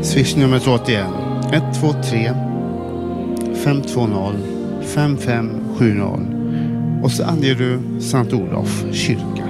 Swish-numret återigen 123 520 5570 och så anger du Sankt Olof kyrka.